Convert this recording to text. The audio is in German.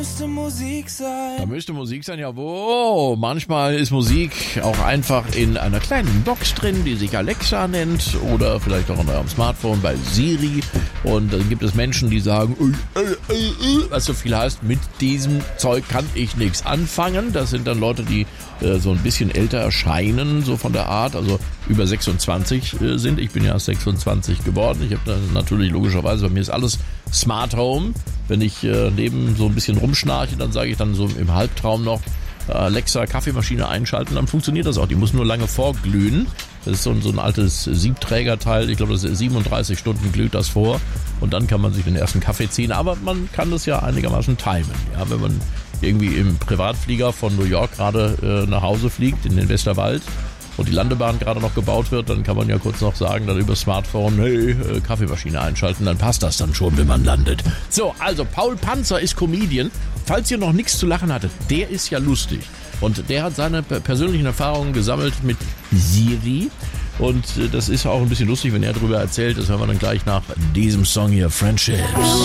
Müsste Musik sein. Da müsste Musik sein, ja wo? Manchmal ist Musik auch einfach in einer kleinen Box drin, die sich Alexa nennt oder vielleicht auch in eurem Smartphone bei Siri. Und dann gibt es Menschen, die sagen, was so viel heißt, mit diesem Zeug kann ich nichts anfangen. Das sind dann Leute, die so ein bisschen älter erscheinen, so von der Art, also über 26 sind. Ich bin ja erst 26 geworden. Ich habe dann natürlich logischerweise, bei mir ist alles Smart Home. Wenn ich neben so ein bisschen rumschnarche, dann sage ich dann so im Halbtraum noch, Alexa, Kaffeemaschine einschalten, dann funktioniert das auch. Die muss nur lange vorglühen. Das ist so ein altes Siebträgerteil. Ich glaube, das ist 37 Stunden glüht das vor. Und dann kann man sich den ersten Kaffee ziehen. Aber man kann das ja einigermaßen timen. Ja, wenn man irgendwie im Privatflieger von New York gerade nach Hause fliegt, in den Westerwald, und die Landebahn gerade noch gebaut wird, dann kann man ja kurz noch sagen, dann über Smartphone, hey, Kaffeemaschine einschalten, dann passt das dann schon, wenn man landet. So, also Paul Panzer ist Comedian. Falls ihr noch nichts zu lachen hattet, der ist ja lustig. Und der hat seine persönlichen Erfahrungen gesammelt mit Siri. Und das ist auch ein bisschen lustig, wenn er darüber erzählt. Das hören wir dann gleich nach diesem Song hier, Friendships.